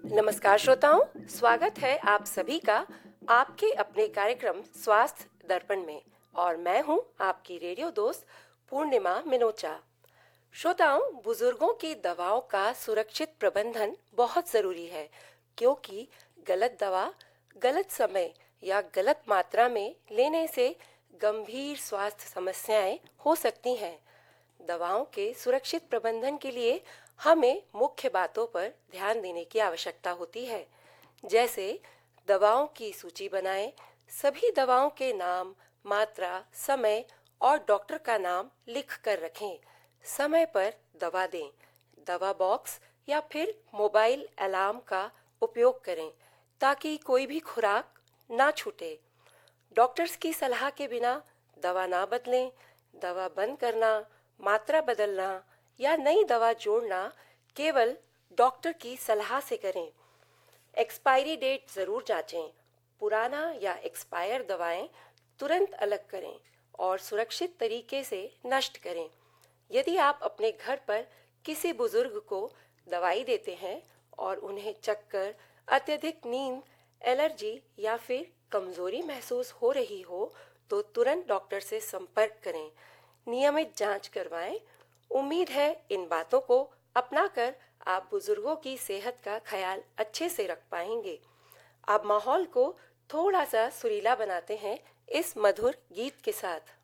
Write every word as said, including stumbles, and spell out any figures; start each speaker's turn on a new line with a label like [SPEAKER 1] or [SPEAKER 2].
[SPEAKER 1] नमस्कार श्रोताओं, स्वागत है आप सभी का आपके अपने कार्यक्रम स्वास्थ्य दर्पण में। और मैं हूं आपकी रेडियो दोस्त पूर्णिमा मिनोचा। श्रोताओं, बुजुर्गों की दवाओं का सुरक्षित प्रबंधन बहुत जरूरी है, क्योंकि गलत दवा गलत समय या गलत मात्रा में लेने से गंभीर स्वास्थ्य समस्याएं हो सकती हैं। दवाओं के सुरक्षित प्रबंधन के लिए हमें मुख्य बातों पर ध्यान देने की आवश्यकता होती है, जैसे दवाओं की सूची बनाएं, सभी दवाओं के नाम, मात्रा, समय और डॉक्टर का नाम लिख कर रखें, समय पर दवा दें, दवा बॉक्स या फिर मोबाइल अलार्म का उपयोग करें ताकि कोई भी खुराक ना छूटे। डॉक्टर्स की सलाह के बिना दवा ना बदलें, दवा बंद करना, मात्रा बदलना या नई दवा जोड़ना केवल डॉक्टर की सलाह से करें। एक्सपायरी डेट ज़रूर जांचें। पुराना या एक्सपायर दवाएं तुरंत अलग करें और सुरक्षित तरीके से नष्ट करें। यदि आप अपने घर पर किसी बुजुर्ग को दवाई देते हैं और उन्हें चक्कर, अत्यधिक नींद, एलर्जी या फिर कमजोरी महसूस हो रही हो, तो तुरंत डॉक्टर से संपर्क करें। नियमित जांच करवाएं। उम्मीद है इन बातों को अपनाकर आप बुजुर्गों की सेहत का ख्याल अच्छे से रख पाएंगे। अब माहौल को थोड़ा सा सुरीला बनाते हैं इस मधुर गीत के साथ।